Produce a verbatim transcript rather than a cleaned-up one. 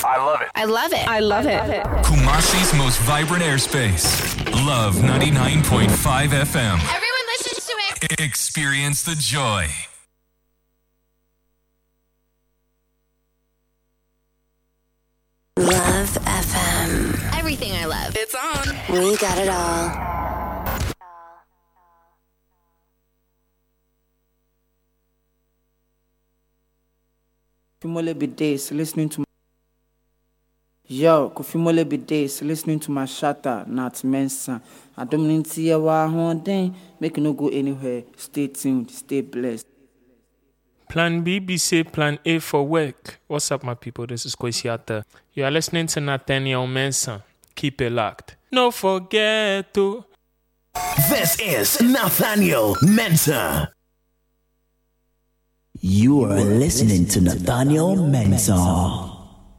I love it. I love it. I love it. Kumasi's most vibrant airspace. Love ninety-nine point five F M. Everyone listens to it. Experience the joy. Love F M. Everything I love. It's on. We got it all. Kufimole Bidays listening to my Yo, Kufimole Bidays listening to my shatter, not Mensa. I don't mean to see you one day. Make no go anywhere. Stay tuned, stay blessed. Plan B, B say Plan A for work. What's up, my people? This is Kwesiata. You are listening to Nathaniel Mensah. Keep it locked. No forget to. This is Nathaniel Mensah. You are listening to Nathaniel Mensah.